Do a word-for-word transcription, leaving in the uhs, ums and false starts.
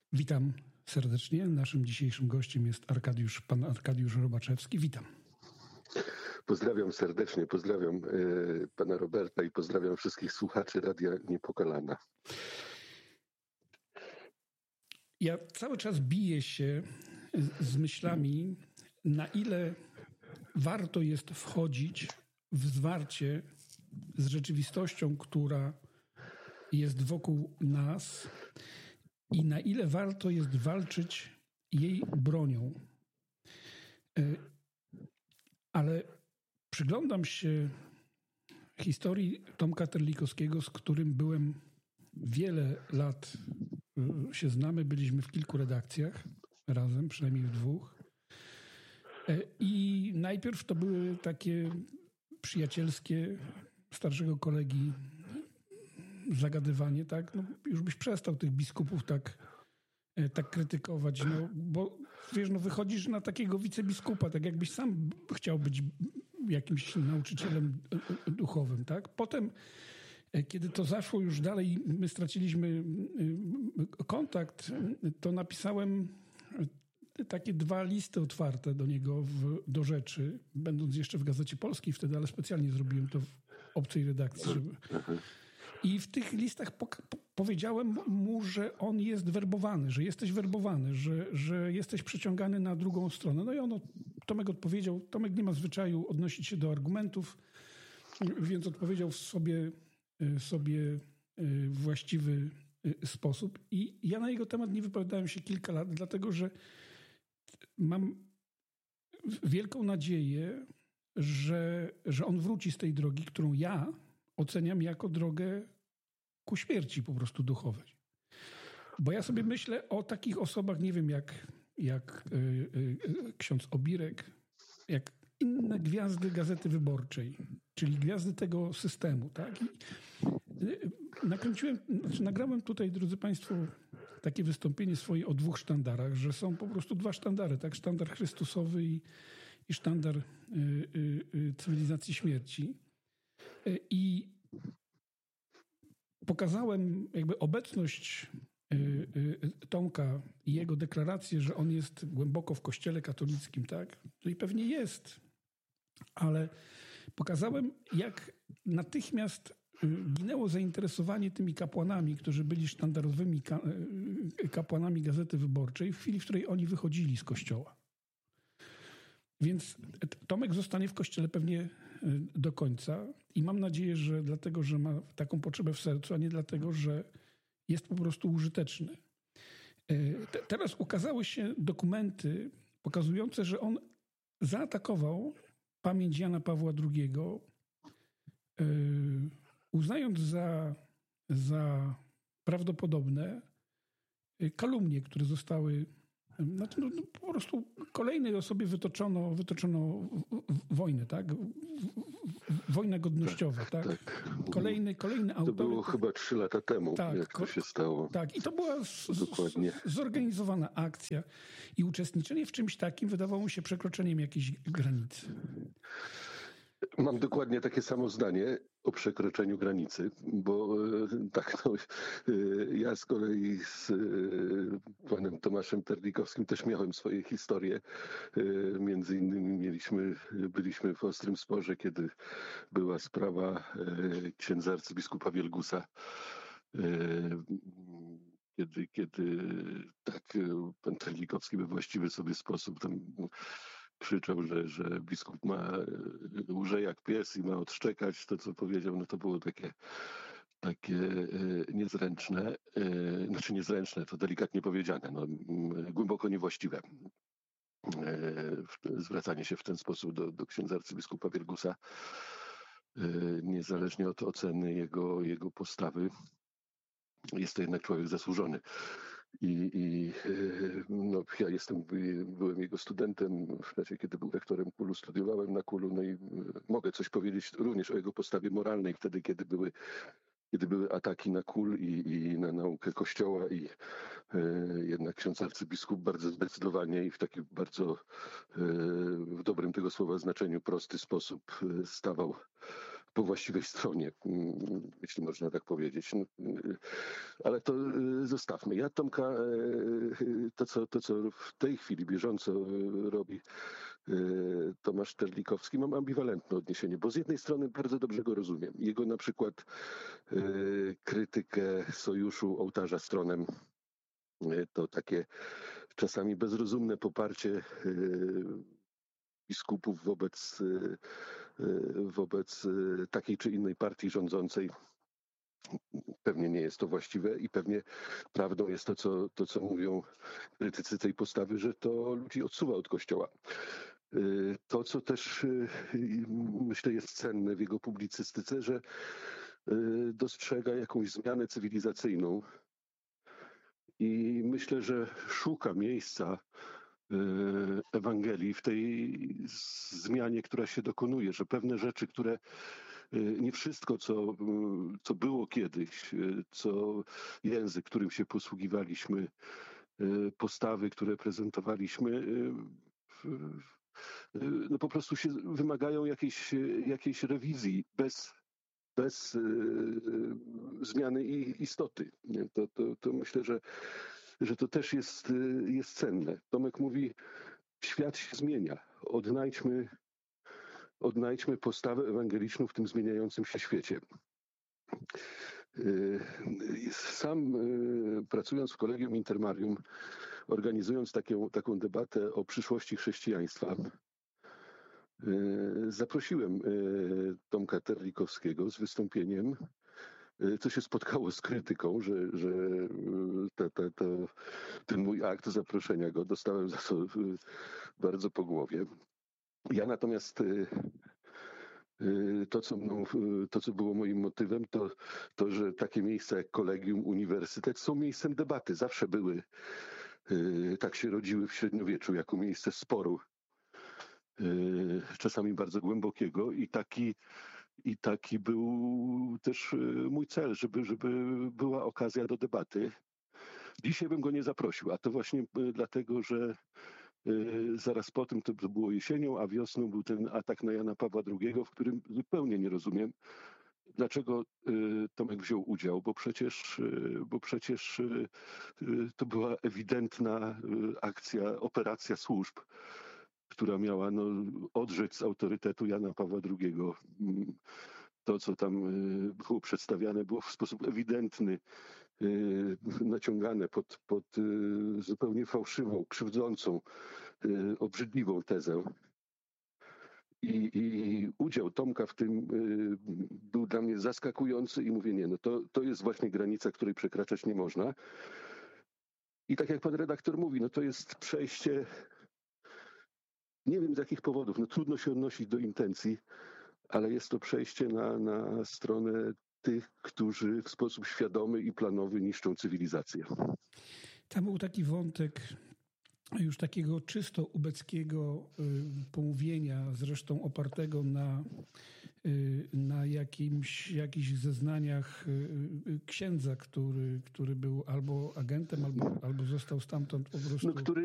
Witam serdecznie. Naszym dzisiejszym gościem jest Arkadiusz, pan Arkadiusz Robaczewski. Witam. Pozdrawiam serdecznie, pozdrawiam y, pana Roberta i pozdrawiam wszystkich słuchaczy Radia Niepokalana. Ja cały czas biję się z myślami, na ile warto jest wchodzić w zwarcie z rzeczywistością, która jest wokół nas i na ile warto jest walczyć jej bronią. Ale przyglądam się historii Tomka Terlikowskiego, z którym byłem wiele lat, się znamy, byliśmy w kilku redakcjach razem, przynajmniej w dwóch. I najpierw to były takie przyjacielskie starszego kolegi zagadywanie, tak? No, już byś przestał tych biskupów tak, tak krytykować, no, bo wiesz, no wychodzisz na takiego wicebiskupa, tak jakbyś sam chciał być jakimś nauczycielem duchowym, tak? Potem, kiedy to zaszło już dalej, my straciliśmy kontakt, to napisałem takie dwa listy otwarte do niego w, do rzeczy, będąc jeszcze w Gazecie Polskiej wtedy, ale specjalnie zrobiłem to w obcej redakcji. Żeby... I w tych listach po, po, powiedziałem mu, że on jest werbowany, że jesteś werbowany, że, że jesteś przeciągany na drugą stronę. No i on, Tomek odpowiedział, Tomek nie ma zwyczaju odnosić się do argumentów, więc odpowiedział w sobie, sobie właściwy sposób. I ja na jego temat nie wypowiadałem się kilka lat, dlatego że mam wielką nadzieję, że, że on wróci z tej drogi, którą ja oceniam jako drogę ku śmierci po prostu duchowej. Bo ja sobie myślę o takich osobach, nie wiem, jak, jak y, y, ksiądz Obirek, jak inne gwiazdy Gazety Wyborczej, czyli gwiazdy tego systemu, tak? I, y, nakręciłem, znaczy nagrałem tutaj, drodzy Państwo, takie wystąpienie swoje o dwóch sztandarach, że są po prostu dwa sztandary, tak? Sztandar Chrystusowy i, i sztandar y, y, y, cywilizacji śmierci. Y, I pokazałem jakby obecność y, y, Tomka i jego deklarację, że on jest głęboko w Kościele katolickim, tak? No i pewnie jest, ale pokazałem, jak natychmiast ginęło zainteresowanie tymi kapłanami, którzy byli sztandarowymi kapłanami Gazety Wyborczej w chwili, w której oni wychodzili z kościoła. Więc Tomek zostanie w kościele pewnie do końca i mam nadzieję, że dlatego, że ma taką potrzebę w sercu, a nie dlatego, że jest po prostu użyteczny. Te, teraz ukazały się dokumenty pokazujące, że on zaatakował pamięć Jana Pawła drugiego, uznając za, za prawdopodobne kalumnie, które zostały... Znaczy, no, po prostu kolejnej osobie wytoczono, wytoczono wojnę, tak? Wojna godnościowa, tak? tak? tak. Kolejny, kolejny to autorytet. To było chyba trzy lata temu, tak, jak to się stało. Tak, i to była z, Dokładnie. Z, zorganizowana akcja i uczestniczenie w czymś takim wydawało mi się przekroczeniem jakiejś granicy. Mam dokładnie takie samo zdanie o przekroczeniu granicy, bo tak, no, ja z kolei z panem Tomaszem Terlikowskim też miałem swoje historie. Między innymi mieliśmy, byliśmy w ostrym sporze, kiedy była sprawa księdza arcybiskupa Wielgusa. Kiedy, kiedy tak pan Terlikowski we właściwy sobie sposób tam krzyczał, że, że biskup ma łże jak pies i ma odszczekać. To, co powiedział, no to było takie, takie niezręczne, znaczy niezręczne, to delikatnie powiedziane, no, głęboko niewłaściwe. Zwracanie się w ten sposób do, do księdza arcybiskupa Wielgusa, niezależnie od oceny jego, jego postawy, jest to jednak człowiek zasłużony. I, i no, ja jestem, byłem jego studentem w czasie, kiedy był rektorem K U L-u, studiowałem na K U L-u, no i mogę coś powiedzieć również o jego postawie moralnej wtedy, kiedy były, kiedy były ataki na K U L i, i na naukę Kościoła i e, jednak ksiądz arcybiskup bardzo zdecydowanie i w taki bardzo e, w dobrym tego słowa znaczeniu prosty sposób stawał po właściwej stronie, jeśli można tak powiedzieć. Ale to zostawmy. Ja Tomka, to co, to co w tej chwili bieżąco robi Tomasz Terlikowski, mam ambiwalentne odniesienie, bo z jednej strony bardzo dobrze go rozumiem. Jego na przykład krytykę sojuszu ołtarza stronem, to takie czasami bezrozumne poparcie biskupów wobec, wobec takiej czy innej partii rządzącej. Pewnie nie jest to właściwe i pewnie prawdą jest to, co, to, co mówią krytycy tej postawy, że to ludzi odsuwa od Kościoła. To, co też myślę jest cenne w jego publicystyce, że dostrzega jakąś zmianę cywilizacyjną i myślę, że szuka miejsca Ewangelii w tej zmianie, która się dokonuje, że pewne rzeczy, które nie wszystko, co, co było kiedyś, co język, którym się posługiwaliśmy, postawy, które prezentowaliśmy, no po prostu się wymagają jakiejś, jakiejś rewizji bez, bez zmiany ich istoty. To, to, to myślę, że, że to też jest, jest cenne. Tomek mówi, świat się zmienia. Odnajdźmy, odnajdźmy postawę ewangeliczną w tym zmieniającym się świecie. Sam pracując w Collegium Intermarium, organizując taką, taką debatę o przyszłości chrześcijaństwa, zaprosiłem Tomka Terlikowskiego z wystąpieniem, co się spotkało z krytyką, że, że te, te, te, ten mój akt zaproszenia go dostałem za to bardzo po głowie. Ja natomiast to, co, mną, to, co było moim motywem, to, to, że takie miejsca jak kolegium, uniwersytet są miejscem debaty. Zawsze były, tak się rodziły w średniowieczu, jako miejsce sporu, czasami bardzo głębokiego i taki, i taki był też mój cel, żeby, żeby była okazja do debaty. Dzisiaj bym go nie zaprosił, a to właśnie dlatego, że zaraz po tym, to było jesienią, a wiosną był ten atak na Jana Pawła drugiego, w którym zupełnie nie rozumiem, dlaczego Tomek wziął udział, bo przecież, bo przecież to była ewidentna akcja, operacja służb, która miała no, odrzeć z autorytetu Jana Pawła drugiego. To, co tam było przedstawiane, było w sposób ewidentny naciągane pod, pod zupełnie fałszywą, krzywdzącą, obrzydliwą tezę. I, I udział Tomka w tym był dla mnie zaskakujący i mówię, nie, no to, to jest właśnie granica, której przekraczać nie można. I tak jak pan redaktor mówi, no to jest przejście, nie wiem z jakich powodów, no trudno się odnosić do intencji, ale jest to przejście na, na stronę tych, którzy w sposób świadomy i planowy niszczą cywilizację. Tam był taki wątek już takiego czysto ubeckiego pomówienia, zresztą opartego na, na jakimś, jakichś zeznaniach księdza, który, który był albo agentem, albo, albo został stamtąd po prostu... No, który